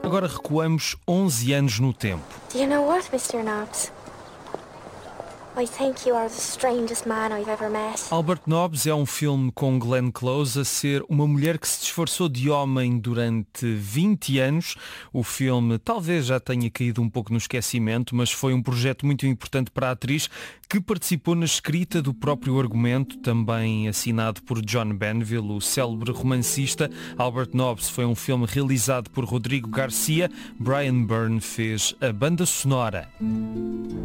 Agora recuamos 11 anos no tempo. Do you know what, Mr. Nobbs? I think you are the strangest man I've ever met. Albert Nobbs é um filme com Glenn Close a ser uma mulher que se disfarçou de homem durante 20 anos. O filme talvez já tenha caído um pouco no esquecimento, mas foi um projeto muito importante para a atriz, que participou na escrita do próprio argumento, também assinado por John Banville, o célebre romancista. Albert Nobbs foi um filme realizado por Rodrigo Garcia. Brian Byrne fez a banda sonora.